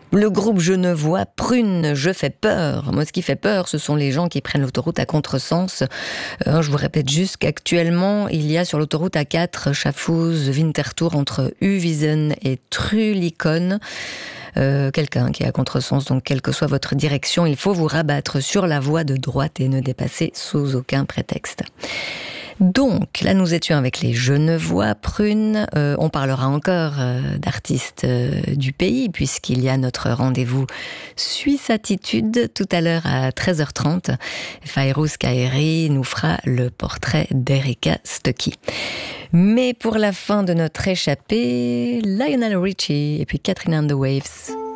Le groupe genevois Prune, je fais peur. Moi, ce qui fait peur, ce sont les gens qui prennent l'autoroute à contresens. Je vous répète juste qu'actuellement, il y a sur l'autoroute A4 Schaffhouse-Winterthur entre Uwiesen et Trülikon. Quelqu'un qui est à contresens, donc quelle que soit votre direction, il faut vous rabattre sur la voie de droite et ne dépasser sous aucun prétexte. Donc, là, nous étions avec les Genevois Prune. On parlera encore d'artistes du pays, puisqu'il y a notre rendez-vous Suisse Attitude tout à l'heure à 13h30. Fairouz Kaeri nous fera le portrait d'Erika Stucky. Mais pour la fin de notre échappée, Lionel Richie et puis Katrina and the Waves.